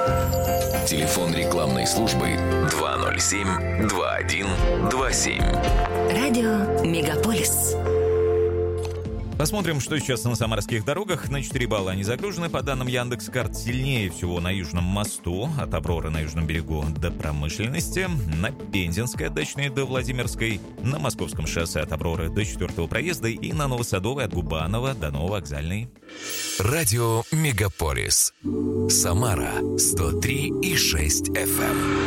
Телефон рекламной службы 207-2127. Радио Мегаполис. Посмотрим, что сейчас на самарских дорогах. На 4 балла они загружены. По данным Яндекс.Карт, сильнее всего на Южном мосту, от Авроры на Южном берегу до Промышленности, на Пензенской от Дачной до Владимирской, на Московском шоссе от Авроры до 4-го проезда и на Новосадовой от Губанова до Нововокзальной. Радио Мегаполис. Самара 103,6 FM.